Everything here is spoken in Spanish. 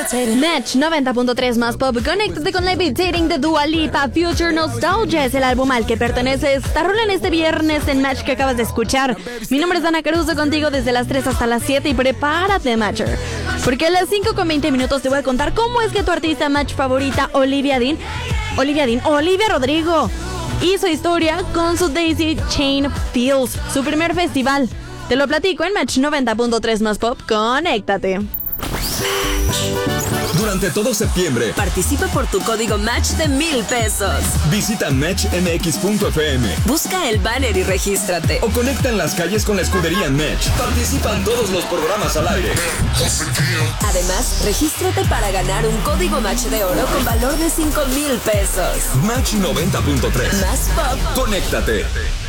Match 90.3 más pop. Conéctate con Levitating de Dua Lipa. Future Nostalgia es el álbum al que pertenece esta rola en este viernes en Match que acabas de escuchar. Mi nombre es Dana Caruso, contigo desde las 3 hasta las 7 y prepárate, Matcher, porque a las 5:20 te voy a contar cómo es que tu artista Match favorita, Olivia Rodrigo, hizo historia con su Daisy Chain Fields, su primer festival. Te lo platico en Match 90.3 más pop. Conéctate. Durante todo septiembre, participa por tu código Match de $1,000. Visita matchmx.fm. Busca el banner y regístrate. O conecta en las calles con la escudería Match. Participan todos los programas al aire. Además, regístrate para ganar un código Match de oro con valor de $5,000. Match 90.3. Más pop. Conéctate.